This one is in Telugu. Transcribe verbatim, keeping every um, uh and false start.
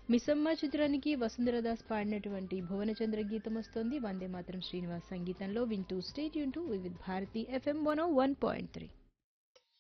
మిసమ్మ చిత్రానికి వసుంధరదాస్ పాడినటువంటి భువనచంద్ర గీతం వస్తోంది. వందే మాత్రం శ్రీనివాస్ సంగీతంలో వింటూ state Yoon to Vividh Bharati FM one oh one point three.